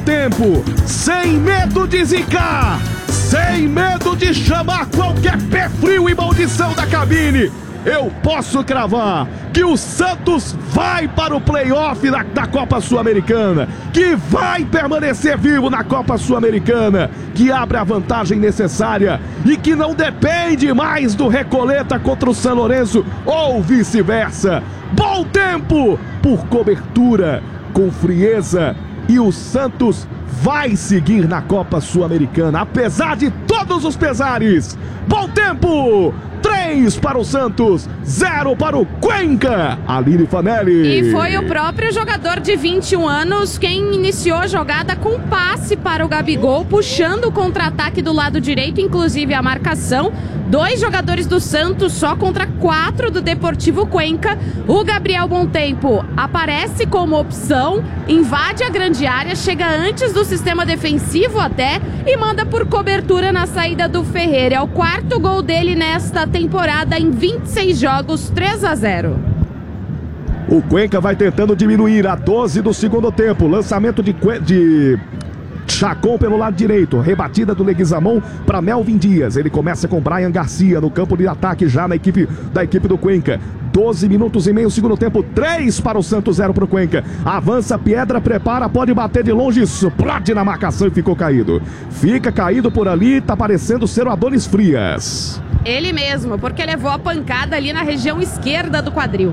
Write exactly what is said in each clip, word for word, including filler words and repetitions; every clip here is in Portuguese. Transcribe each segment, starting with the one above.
tempo, sem medo de zicar, sem medo de chamar qualquer pé frio e maldição da cabine. Eu posso cravar que o Santos vai para o play-off da, da Copa Sul-Americana, que vai permanecer vivo na Copa Sul-Americana, que abre a vantagem necessária e que não depende mais do Recoleta contra o São Lourenço ou vice-versa. Bom tempo por cobertura, com frieza, e o Santos vai seguir na Copa Sul-Americana, apesar de todos os pesares. Bom tempo! três para o Santos, zero para o Cuenca. Aline Fanelli. E foi o próprio jogador de vinte e um anos quem iniciou a jogada com passe para o Gabigol, puxando o contra-ataque do lado direito, inclusive a marcação. Dois jogadores do Santos só contra quatro do Deportivo Cuenca. O Gabriel Bontempo aparece como opção, invade a grande área, chega antes do sistema defensivo até e manda por cobertura na saída do Ferreira. É o quarto gol dele nesta temporada em vinte e seis jogos, três a zero. O Cuenca vai tentando diminuir a doze do segundo tempo. Lançamento de, de Chacon pelo lado direito. Rebatida do Leguizamon para Melvin Dias. Ele começa com Brian Garcia no campo de ataque já na equipe da equipe do Cuenca. doze minutos e meio, segundo tempo, três para o Santos, zero para o Cuenca. Avança, Piedra, prepara, pode bater de longe, explode na marcação e ficou caído. Fica caído por ali, tá parecendo ser o Adonis Frias. Ele mesmo, porque levou a pancada ali na região esquerda do quadril.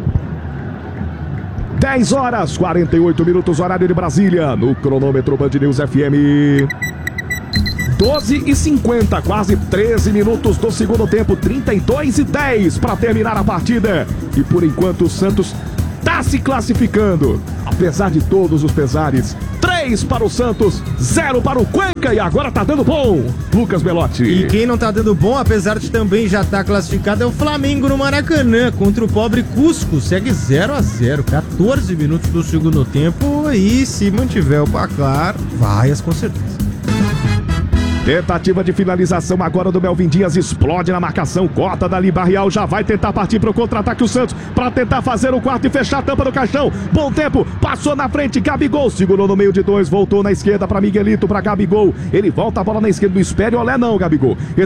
dez horas, quarenta e oito minutos, horário de Brasília, no cronômetro Band News F M. doze e cinquenta, quase treze minutos do segundo tempo, trinta e dois e dez para terminar a partida. E por enquanto o Santos está se classificando, apesar de todos os pesares. três para o Santos, zero para o Cuenca, e agora tá dando bom, Lucas Belotti. E quem não tá dando bom, apesar de também já estar tá classificado, é o Flamengo no Maracanã, contra o pobre Cusco, segue zero a zero, quatorze minutos do segundo tempo, e se mantiver o placar, vai com certeza. Tentativa de finalização agora do Melvin Dias, explode na marcação, corta dali, Barrial já vai tentar partir para o contra-ataque o Santos, para tentar fazer o quarto e fechar a tampa do caixão. Bom tempo, passou na frente, Gabigol, segurou no meio de dois, voltou na esquerda para Miguelito, para Gabigol, ele volta a bola na esquerda do Espere, olé não, Gabigol.